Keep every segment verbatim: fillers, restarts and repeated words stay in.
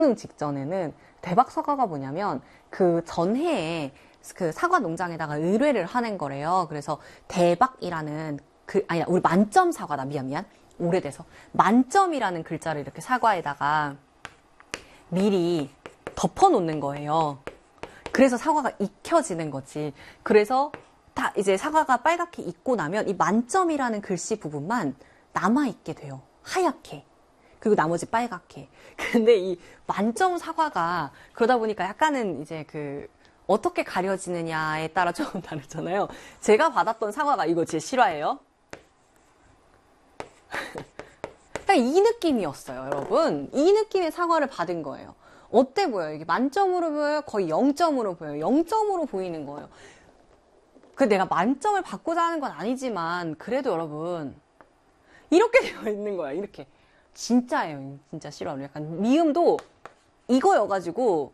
직전에는 대박 사과가 뭐냐면 그 전해에 그 사과 농장에다가 의뢰를 하는 거래요. 그래서 대박이라는 그 아니야 우리 만점 사과다 미안 미안 오래돼서 만점이라는 글자를 이렇게 사과에다가 미리 덮어 놓는 거예요. 그래서 사과가 익혀지는 거지. 그래서 다 이제 사과가 빨갛게 익고 나면 이 만점이라는 글씨 부분만 남아있게 돼요. 하얗게. 그리고 나머지 빨갛게. 근데 이 만점 사과가 그러다 보니까 약간은 이제 그 어떻게 가려지느냐에 따라 조금 다르잖아요. 제가 받았던 사과가 이거 제 실화예요. 딱 이 느낌이었어요, 여러분. 이 느낌의 사과를 받은 거예요. 어때 보여요? 이게 만점으로 보여요? 거의 영 점으로 보여요. 영 점으로 보이는 거예요. 그 내가 만점을 받고자 하는 건 아니지만 그래도 여러분 이렇게 되어 있는 거야. 이렇게. 진짜예요. 진짜 싫어요. 약간 미음도 이거여가지고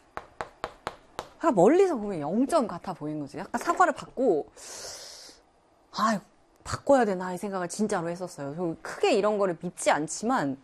멀리서 보면 영 점 같아 보이는 거지. 약간 사과를 받고 아 바꿔야 되나 이 생각을 진짜로 했었어요. 크게 이런 거를 믿지 않지만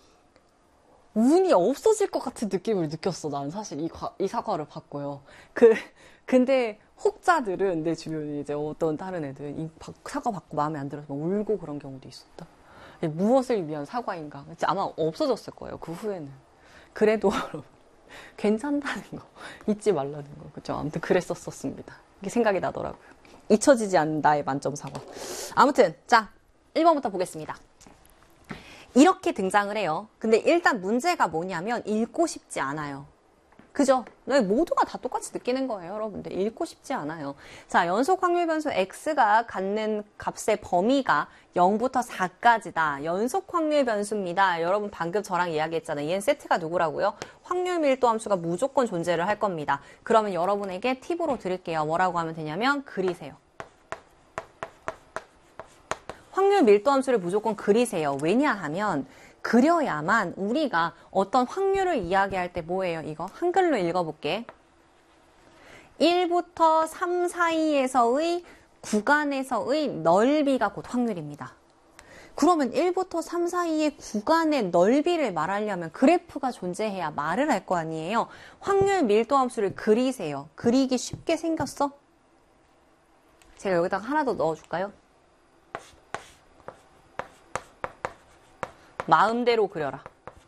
운이 없어질 것 같은 느낌을 느꼈어. 난 사실 이, 과, 이 사과를 받고요. 그 근데 혹자들은 내 주변에 이제 어떤 다른 애들 이 사과 받고 마음에 안 들어서 울고 그런 경우도 있었다. 무엇을 위한 사과인가? 아마 없어졌을 거예요. 그 후에는. 그래도 괜찮다는 거 잊지 말라는 거. 그죠? 아무튼 그랬었습니다. 이게 생각이 나더라고요. 잊혀지지 않는 나의 만점 사과. 아무튼 자 일 번부터 보겠습니다. 이렇게 등장을 해요. 근데 일단 문제가 뭐냐면 읽고 싶지 않아요. 그죠? 모두가 다 똑같이 느끼는 거예요, 여러분들. 읽고 싶지 않아요. 자, 연속 확률 변수 x가 갖는 값의 범위가 영부터 사까지다. 연속 확률 변수입니다. 여러분 방금 저랑 이야기했잖아요. 얘는 세트가 누구라고요? 확률 밀도 함수가 무조건 존재를 할 겁니다. 그러면 여러분에게 팁으로 드릴게요. 뭐라고 하면 되냐면 그리세요. 확률 밀도 함수를 무조건 그리세요. 왜냐하면 그려야만 우리가 어떤 확률을 이야기할 때 뭐예요? 이거 한글로 읽어볼게. 일부터 삼 사이에서의 구간에서의 넓이가 곧 확률입니다. 그러면 일부터 삼 사이의 구간의 넓이를 말하려면 그래프가 존재해야 말을 할 거 아니에요. 확률 밀도 함수를 그리세요. 그리기 쉽게 생겼어? 제가 여기다가 하나 더 넣어줄까요? 마음대로 그려라.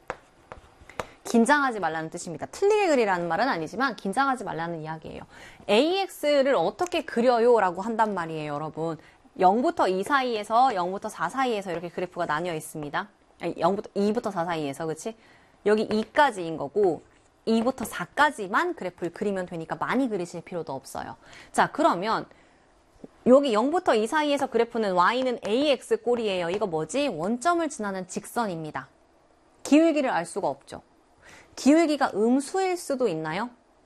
긴장하지 말라는 뜻입니다. 틀리게 그리라는 말은 아니지만 긴장하지 말라는 이야기예요. 에이엑스를 어떻게 그려요? 라고 한단 말이에요, 여러분. 영부터 이 사이에서 영부터 사 사이에서 이렇게 그래프가 나뉘어 있습니다. 아니, 영부터 이부터 사 사이에서, 그치? 여기 이까지인 거고 이부터 사까지만 그래프를 그리면 되니까 많이 그리실 필요도 없어요. 자, 그러면 여기 영부터 이 사이에서 그래프는 y는 ax 꼴이에요. 이거 뭐지? 원점을 지나는 직선입니다. 기울기를 알 수가 없죠. 기울기가 음수일 수도 있나요?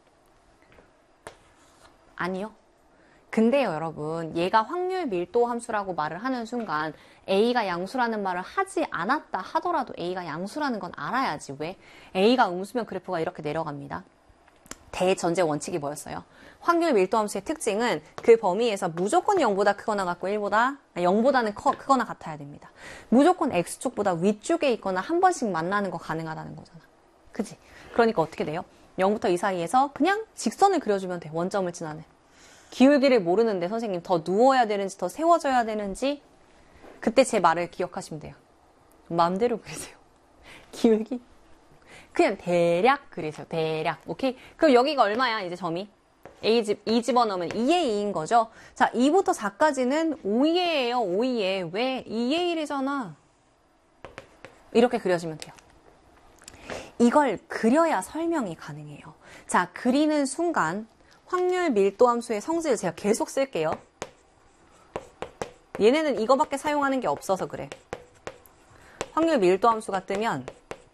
아니요. 근데요, 여러분, 얘가 확률 밀도 함수라고 말을 하는 순간 a가 양수라는 말을 하지 않았다 하더라도 a가 양수라는 건 알아야지. 왜? a가 음수면 그래프가 이렇게 내려갑니다. 대전제 원칙이 뭐였어요? 확률 밀도 함수의 특징은 그 범위에서 무조건 영보다 크거나 같고 일보다 영보다는 커, 크거나 같아야 됩니다. 무조건 x축보다 위쪽에 있거나 한 번씩 만나는 거 가능하다는 거잖아. 그치? 그러니까 어떻게 돼요? 영부터 이 사이에서 그냥 직선을 그려주면 돼. 원점을 지나는. 기울기를 모르는데 선생님 더 누워야 되는지 더 세워져야 되는지 그때 제 말을 기억하시면 돼요. 마음대로 그리세요. 기울기 그냥 대략 그리세요. 대략. 오케이? 그럼 여기가 얼마야? 이제 점이. A 집, 이 집어넣으면 이의 이인 거죠? 자, 이부터 사까지는 오의예요. 오의에. 왜? 이의 일이잖아. 이렇게 그려지면 돼요. 이걸 그려야 설명이 가능해요. 자, 그리는 순간 확률 밀도 함수의 성질을 제가 계속 쓸게요. 얘네는 이거밖에 사용하는 게 없어서 그래. 확률 밀도 함수가 뜨면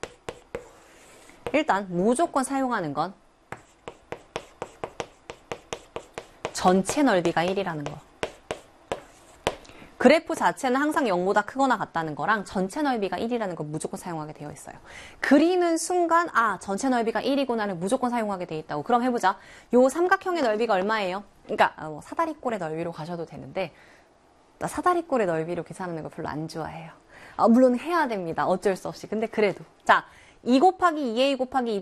일단 무조건 사용하는 건 전체 넓이가 일이라는 거. 그래프 자체는 항상 영보다 크거나 같다는 거랑 전체 넓이가 일이라는 걸 무조건 사용하게 되어 있어요. 그리는 순간 아 전체 넓이가 일이구나를 무조건 사용하게 되어 있다고. 그럼 해보자. 요 삼각형의 넓이가 얼마예요? 그러니까 어, 사다리꼴의 넓이로 가셔도 되는데 나 사다리꼴의 넓이로 계산하는 걸 별로 안 좋아해요. 아, 물론 해야 됩니다. 어쩔 수 없이. 근데 그래도 자 이 곱하기 이 에이 곱하기